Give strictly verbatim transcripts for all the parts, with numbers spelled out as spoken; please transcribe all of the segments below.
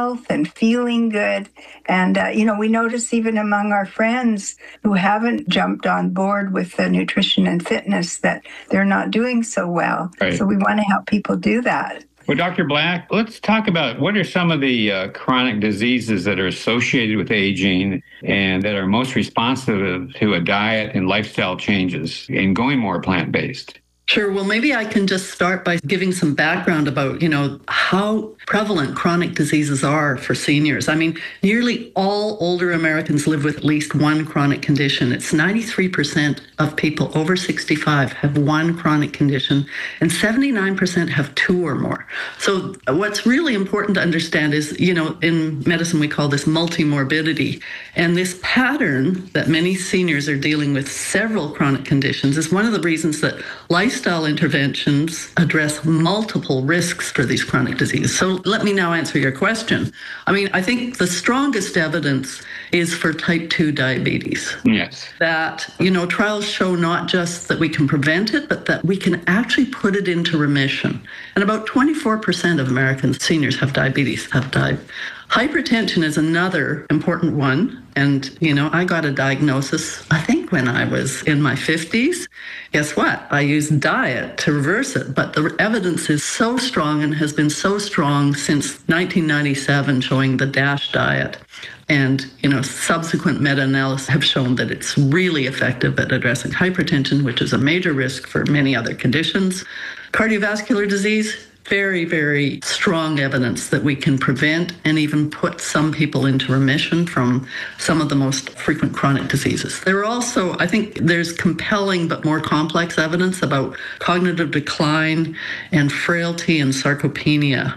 health and feeling good. And, uh, you know, we notice even among our friends who haven't jumped on board with the nutrition and fitness that they're not doing so well. Right. So we want to help people do that. Well, Doctor Black, let's talk about what are some of the uh, chronic diseases that are associated with aging and that are most responsive to a diet and lifestyle changes and going more plant-based. Sure. Well, maybe I can just start by giving some background about, you know, how prevalent chronic diseases are for seniors. I mean, nearly all older Americans live with at least one chronic condition. It's ninety-three percent of people over sixty-five have one chronic condition, and seventy-nine percent have two or more. So what's really important to understand is, you know, in medicine, we call this multimorbidity. And this pattern that many seniors are dealing with several chronic conditions is one of the reasons that lifestyle Lifestyle interventions address multiple risks for these chronic diseases. So let me now answer your question. I mean, I think the strongest evidence is for type two diabetes. Yes. That, you know, trials show not just that we can prevent it, but that we can actually put it into remission. And about twenty-four percent of American seniors have diabetes, have died. Hypertension is another important one. And, you know, I got a diagnosis, I think, when I was in my fifties. Guess what? I used diet to reverse it. But the evidence is so strong and has been so strong since nineteen ninety-seven, showing the DASH diet. And, you know, subsequent meta-analysis have shown that it's really effective at addressing hypertension, which is a major risk for many other conditions. Cardiovascular disease, very, very strong evidence that we can prevent and even put some people into remission from some of the most frequent chronic diseases. There are also, I think there's compelling but more complex evidence about cognitive decline and frailty and sarcopenia.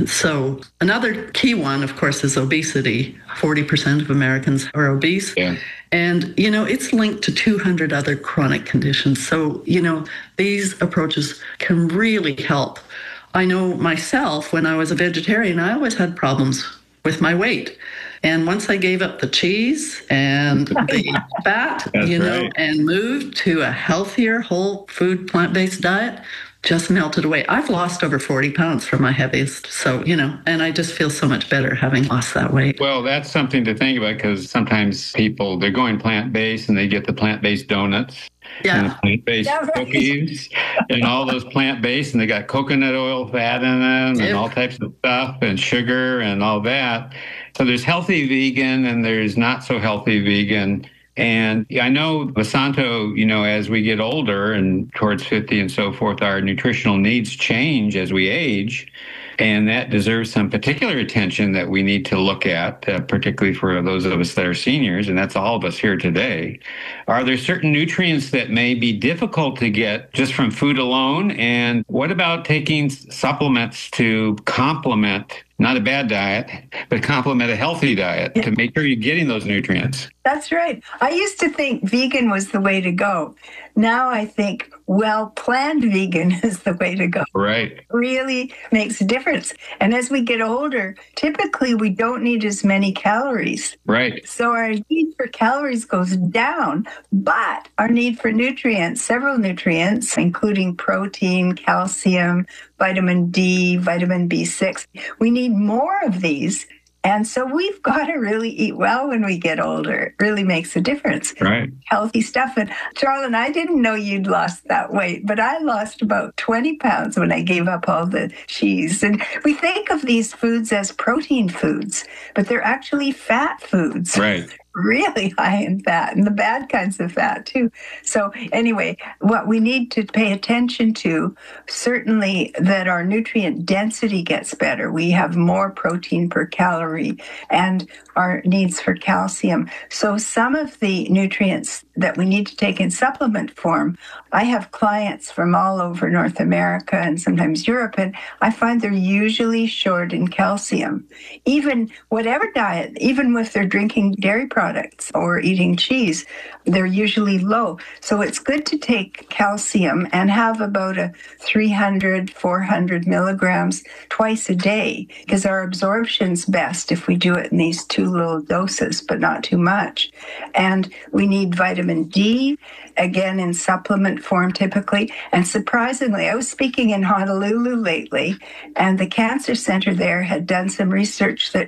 So another key one, of course, is obesity. forty percent of Americans are obese. Yeah. And, you know, it's linked to two hundred other chronic conditions. So, you know, these approaches can really help. I know myself, when I was a vegetarian, I always had problems with my weight. And once I gave up the cheese and the fat, That's you know, right. and moved to a healthier, whole food, plant-based diet, just melted away. I've lost over forty pounds from my heaviest. So, you know, and I just feel so much better having lost that weight. Well, that's something to think about because sometimes people, they're going plant-based and they get the plant-based donuts. Yeah. And plant-based Yeah, right. cookies and all those plant-based, and they got coconut oil fat in them Yep. and all types of stuff and sugar and all that. So there's healthy vegan and there's not so healthy vegan. And I know, Vasanto, you know, as we get older and towards fifty and so forth, our nutritional needs change as we age. And that deserves some particular attention that we need to look at, uh, particularly for those of us that are seniors, and that's all of us here today. Are there certain nutrients that may be difficult to get just from food alone? And what about taking supplements to complement, not a bad diet, but complement a healthy diet to make sure you're getting those nutrients? That's right. I used to think vegan was the way to go. Now I think well-planned vegan is the way to go. Right. Really makes a difference. And as we get older, typically we don't need as many calories. Right. So our need for calories goes down, but our need for nutrients, several nutrients, including protein, calcium, vitamin D, vitamin B six, we need more of these. And so we've got to really eat well when we get older. It really makes a difference. Right. Healthy stuff. And Charlene, I didn't know you'd lost that weight, but I lost about twenty pounds when I gave up all the cheese. And we think of these foods as protein foods, but they're actually fat foods. Right. Really high in fat, and the bad kinds of fat too. So anyway, what we need to pay attention to, certainly that our nutrient density gets better. We have more protein per calorie and our needs for calcium. So some of the nutrients that we need to take in supplement form, I have clients from all over North America and sometimes Europe, and I find they're usually short in calcium. Even whatever diet, even if they're drinking dairy products or eating cheese, they're usually low. So it's good to take calcium and have about a three hundred, four hundred milligrams twice a day, because our absorption's best if we do it in these two little doses, but not too much. And we need vitamin D, again, in supplement form typically. And surprisingly, I was speaking in Honolulu lately, and the cancer center there had done some research that